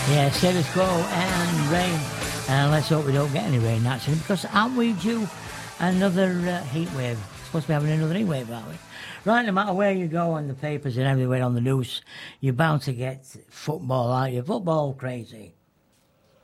Yeah, status quo and rain. And let's hope we don't get any rain, actually, because aren't we due another heat wave? Supposed to be having another heat wave, aren't we? Right, no matter where you go on the papers and everywhere on the news, you're bound to get football, aren't you? Football crazy.